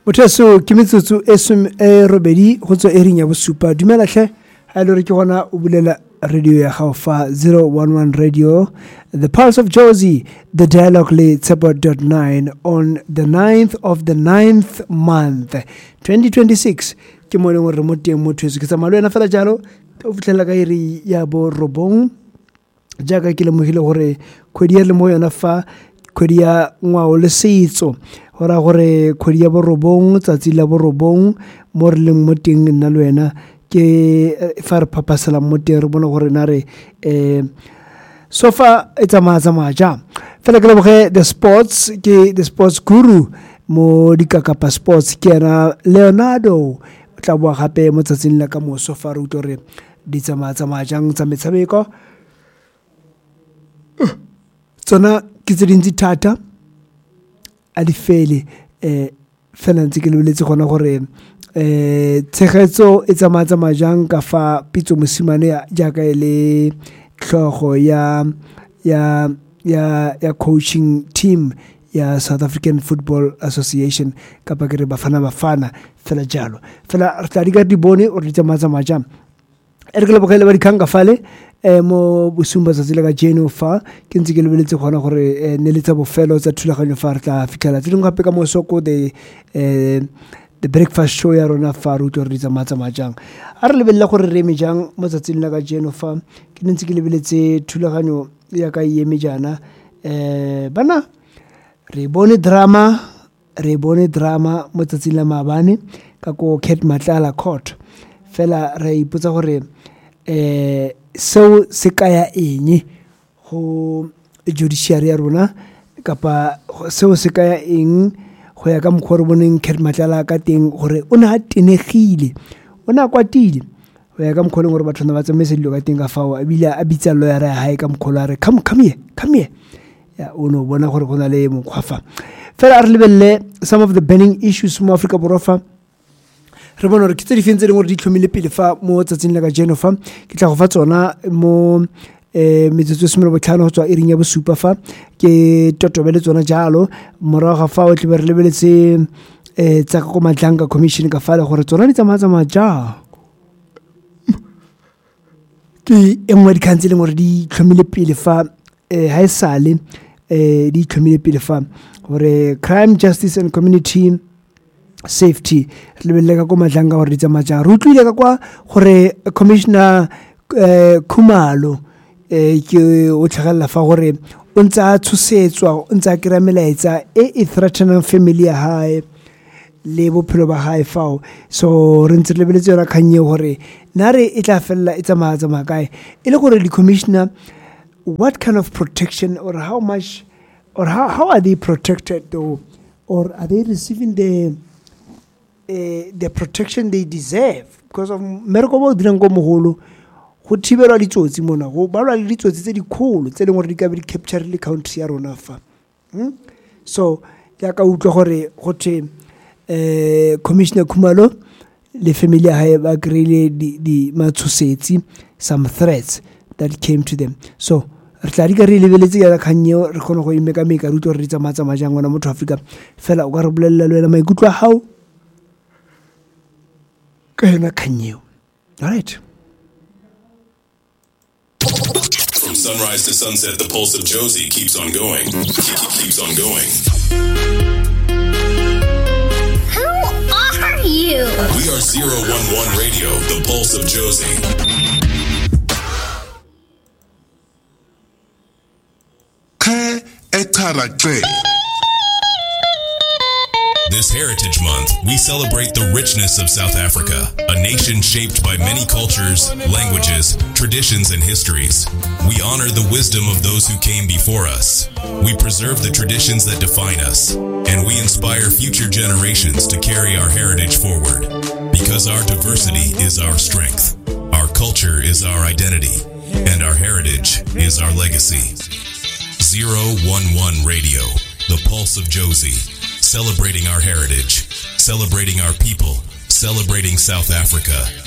Motheso ke metsotso e robedi go tswa ering ya bosupa. Dumela hle ha ile re ke gona o bulela radio ya gago fa 011 radio, the Pulse of Jozi, the dialogue le Tshepo.9 on the 9th of the 9th month 2026. Ke mo le gore mo teng Motheso ke tsamaya le wena fela jalo o fitlhela ka iri ya bo robong jaaka ke le mogile gore kgwedi ya le mo yona fa kgwedi ya ngwao le setso gora gore kgwedi ya borobong tsatsi la borobong mo re leng mo teng nna le wena ke fa re phapasela mo teng re bona gore na re sofa e tsamaya ja fela ke leboge the sports guru mo dikakapa sports ke ena Leonardo o tla boa gape mo tsatsing la ka mo sofa re utlwe re di tsamaya jang tsa metshameko tsona ke tse dintsi thata a di fele fela ntse ke lebeletse gona gore tshegetso e tsamaya jang ka fa Pitso Mosimane jaaka e le tlhogo ya coaching team ya South African Football Association kapa ke re bafana fela jalo fela re tla di ka di bone o re tsamaya jang e re ke lebogele ba dikgang ka fale mo bosumba tsatsi le ka jeno fa ke ntse ke lebeletse gona gore ne le tsa bofelo tsa thulaganyo fa re tla fitlhela tse dingwe gape ka mosoko the breakfast show ya rona fa re utlwe re di tsamaya jang a re lebelela gore re eme jang mo tsatsing la ka jeno fa ke ne ntse ke lebeletse thulaganyo ya ka eme jana bana re bone drama mo tsatsing la maabane ka ko Cat Matlala court fela re ipotsa gore seo se kaya eng go judiciary ya rona kapa seo se kaya eng go ya ka mokgwa re boneng Cat Matlala ka teng gore o ne a tenegile o ne a kwatile go ya ka mokgwa gore batho ba tsamaise dilo ka teng ka fao ebile a bitsa lawyer ya hae ka mokgwa a re come here ya o no bona gore go na le mokgwafa fela re lebelle some of the burning issues mo Africa Borwa re bona re ke tse di fentse gore di tlhomile pele fa mo tsatsing la ka jeno fa ke tla go fa tsona mo metsotso semelo botlhano go tswa iring ya bosupa fa ke totobele tsona jalo morago ga fa o tle be re lebeletse tsa go Madlanga commission ka fale gore tsona di tsamaya ja ke engwe di khantsele gore di tlhomile pele fa ha isale di tlhomile pele fa gore crime, justice and community safety re lebelele ka go Madlanga gore di tsamaya ja re utlwile ka kwa gore commissioner Khumalo ke o tlhagelela fa gore o ntse a tshosetswa o ntse a kry-a melaetsa e threatenang family ya hae le bophelo ba hae fao so re ntse re lebeletse yona kgannye gore na re e tla felela e tsamaya kae e le gore di-commissioner what kind of protection or how much or how are they protected though, or are they receiving the protection they deserve because of mmereko ba o dirang ko mogolo go thibelwa ditsotsi mona go balwa le ditsotsi tse dikgolo tse leng gore di ka be di capture le country ya rona fa so ya ka utlwa gore go the commissioner Khumalo le family ya hae ba kry-ile di matshosetsi some threats that came to them so re tla di ka re lebeletse ya kgannye re kgone go imeka re utlwe re di tsamaya jang ngwana motho Africa fela o ka re bolelela le wena maikutlo a hao ka yona kgannye all right. From sunrise to sunset, the Pulse of Jozi keeps on going. Keeps on going. Who are you? We are 011 Radio, the Pulse of Jozi. This Heritage Month, we celebrate the richness of South Africa, a nation shaped by many cultures, languages, traditions, and histories. We honor the wisdom of those who came before us. We preserve the traditions that define us, and we inspire future generations to carry our heritage forward. Because our diversity is our strength, our culture is our identity, and our heritage is our legacy. 011 Radio, the Pulse of Jozi. Celebrating our heritage, celebrating our people, celebrating South Africa.